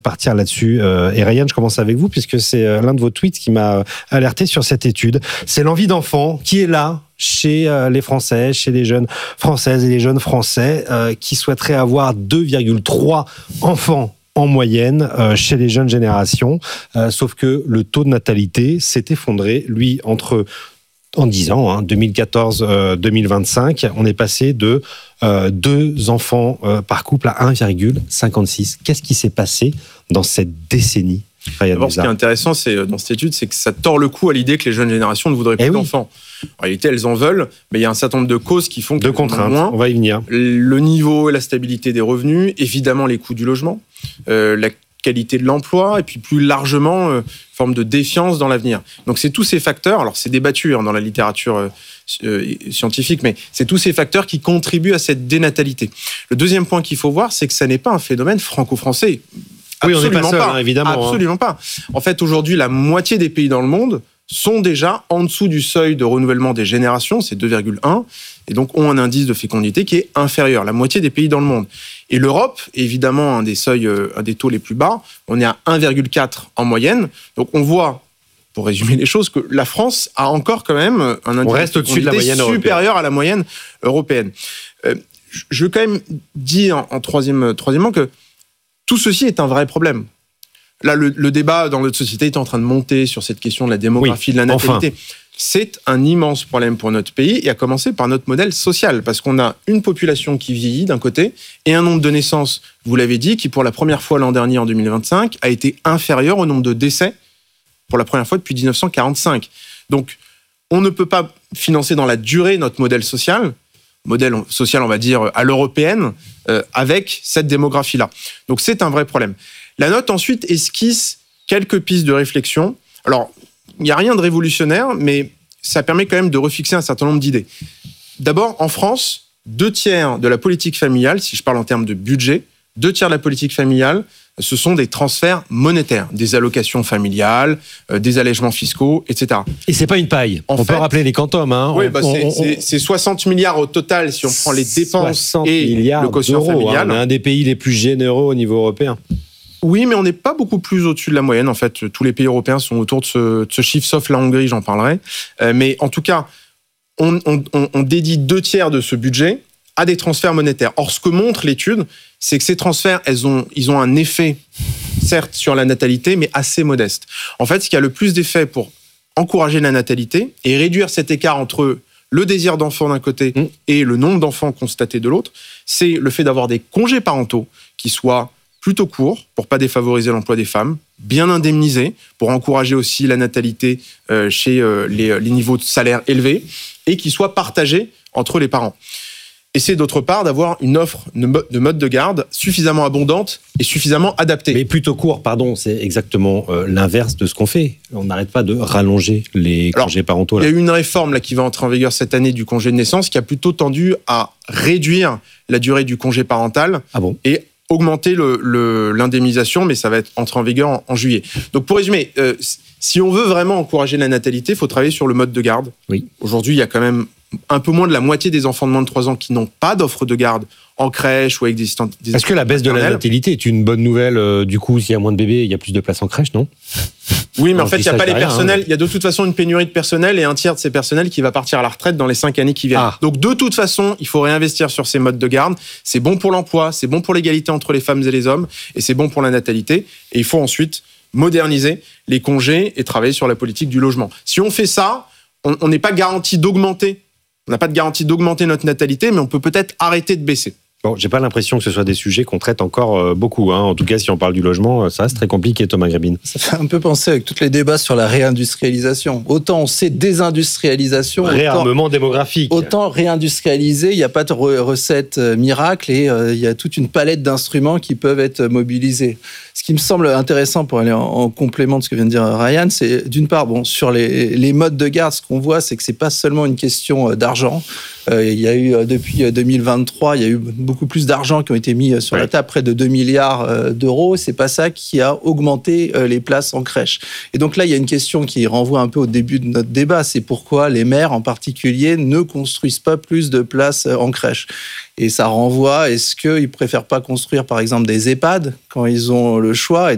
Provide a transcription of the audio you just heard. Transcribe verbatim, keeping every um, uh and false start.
partir là-dessus. Euh, et Ryan, je commence avec vous, puisque c'est l'un de vos tweets qui m'a alerté sur cette étude. C'est l'envie d'enfant qui est là, chez euh, les Français, chez les jeunes Françaises et les jeunes Français, euh, qui souhaiteraient avoir deux virgule trois enfants en moyenne euh, chez les jeunes générations. Euh, sauf que le taux de natalité s'est effondré, lui, entre... En dix ans, hein, deux mille quatorze à deux mille vingt-cinq, on est passé de euh, deux enfants euh, par couple à un virgule cinquante-six. Qu'est-ce qui s'est passé dans cette décennie, Ryan D'abord, ce qui est intéressant c'est, dans cette étude, c'est que ça tord le cou à l'idée que les jeunes générations ne voudraient plus eh oui. d'enfants. En réalité, elles en veulent, mais il y a un certain nombre de causes qui font que... De contraintes, moins, on va y venir. Le niveau et la stabilité des revenus, évidemment les coûts du logement, euh, la qualité de l'emploi, et puis plus largement, euh, forme de défiance dans l'avenir. Donc c'est tous ces facteurs, alors c'est débattu hein, dans la littérature euh, euh, scientifique, mais c'est tous ces facteurs qui contribuent à cette dénatalité. Le deuxième point qu'il faut voir, c'est que ça n'est pas un phénomène franco-français. Oui, Absolument on n'est pas seul, pas. Hein, évidemment. Absolument hein. pas. En fait, aujourd'hui, la moitié des pays dans le monde sont déjà en dessous du seuil de renouvellement des générations, c'est deux virgule un, et donc ont un indice de fécondité qui est inférieur, la moitié des pays dans le monde. Et l'Europe, évidemment, un des seuils, un des taux les plus bas, on est à un virgule quatre en moyenne. Donc on voit, pour résumer les choses, que la France a encore quand même un indice on reste au-dessus de la moyenne supérieur européenne. à la moyenne européenne. Euh, je veux quand même dire en, en troisième, troisièmement que tout ceci est un vrai problème. Là, le, le débat dans notre société est en train de monter sur cette question de la démographie, oui, de la natalité. Enfin. C'est un immense problème pour notre pays, et à commencer par notre modèle social, parce qu'on a une population qui vieillit d'un côté, et un nombre de naissances, vous l'avez dit, qui pour la première fois l'an dernier, en deux mille vingt-cinq, a été inférieur au nombre de décès pour la première fois depuis dix-neuf cent quarante-cinq. Donc, on ne peut pas financer dans la durée notre modèle social, modèle social, on va dire, à l'européenne, euh, avec cette démographie-là. Donc, c'est un vrai problème. La note, ensuite, esquisse quelques pistes de réflexion. Alors, il n'y a rien de révolutionnaire, mais ça permet quand même de refixer un certain nombre d'idées. D'abord, en France, deux tiers de la politique familiale, si je parle en termes de budget, deux tiers de la politique familiale, ce sont des transferts monétaires, des allocations familiales, euh, des allègements fiscaux, et cetera. Et c'est pas une paille. En on fait, peut rappeler les quantums. Hein. Oui, on, bah on, c'est, on, c'est, c'est soixante milliards au total si on prend les dépenses et le quotient d'euros, familial. Hein. On est un des pays les plus généreux au niveau européen. Oui, mais on n'est pas beaucoup plus au-dessus de la moyenne. En fait, tous les pays européens sont autour de ce, de ce chiffre, sauf la Hongrie, j'en parlerai. Euh, mais en tout cas, on, on, on dédie deux tiers de ce budget à des transferts monétaires. Or, ce que montre l'étude, c'est que ces transferts, elles ont, ils ont un effet, certes, sur la natalité, mais assez modeste. En fait, ce qui a le plus d'effet pour encourager la natalité et réduire cet écart entre le désir d'enfant d'un côté mmh. et le nombre d'enfants constatés de l'autre, c'est le fait d'avoir des congés parentaux qui soient plutôt court pour pas défavoriser l'emploi des femmes, bien indemnisé pour encourager aussi la natalité euh, chez euh, les, les niveaux de salaire élevés, et qui soit partagé entre les parents. Et c'est d'autre part d'avoir une offre de mode de garde suffisamment abondante et suffisamment adaptée. Mais plutôt court, pardon, c'est exactement euh, l'inverse de ce qu'on fait. On n'arrête pas de rallonger les Alors, congés parentaux. Là. Il y a eu une réforme là, qui va entrer en vigueur cette année du congé de naissance qui a plutôt tendu à réduire la durée du congé parental ah bon et augmenter le, le, l'indemnisation, mais ça va être entré en vigueur en, en juillet. Donc pour résumer, euh, si on veut vraiment encourager la natalité, il faut travailler sur le mode de garde. Oui. Aujourd'hui, il y a quand même un peu moins de la moitié des enfants de moins de trois ans qui n'ont pas d'offre de garde en crèche ou avec des assistants. Est-ce que la baisse de la natalité est une bonne nouvelle euh, du coup, s'il y a moins de bébés, il y a plus de place en crèche, non ? Oui, mais non, en fait, il n'y a pas les rien, personnels. Il hein. y a de toute façon une pénurie de personnel et un tiers de ces personnels qui va partir à la retraite dans les cinq années qui viennent. Ah. Donc, de toute façon, il faut réinvestir sur ces modes de garde. C'est bon pour l'emploi, c'est bon pour l'égalité entre les femmes et les hommes, et c'est bon pour la natalité. Et il faut ensuite moderniser les congés et travailler sur la politique du logement. Si on fait ça, on n'est pas garanti d'augmenter. On n'a pas de garantie d'augmenter notre natalité, mais on peut peut-être arrêter de baisser. Bon, j'ai pas l'impression que ce soit des sujets qu'on traite encore euh, beaucoup. Hein. En tout cas, si on parle du logement, ça reste très compliqué, Thomas Grébine. Ça fait un peu penser avec tous les débats sur la réindustrialisation. Autant on sait désindustrialisation, réarmement autant, démographique. Autant réindustrialiser, il n'y a pas de re- recette euh, miracle et euh, il y a toute une palette d'instruments qui peuvent être mobilisés. Ce qui me semble intéressant pour aller en, en complément de ce que vient de dire Ryan, c'est d'une part, bon, sur les, les modes de garde, ce qu'on voit, c'est que c'est pas seulement une question d'argent. Euh, il y a eu, depuis deux mille vingt-trois, il y a eu beaucoup plus d'argent qui ont été mis sur ouais. la table, près de deux milliards d'euros. C'est pas ça qui a augmenté les places en crèche. Et donc là, il y a une question qui renvoie un peu au début de notre débat. C'est pourquoi les maires, en particulier, ne construisent pas plus de places en crèche. Et ça renvoie, est-ce qu'ils préfèrent pas construire, par exemple, des EHPAD quand ils ont le choix ? Et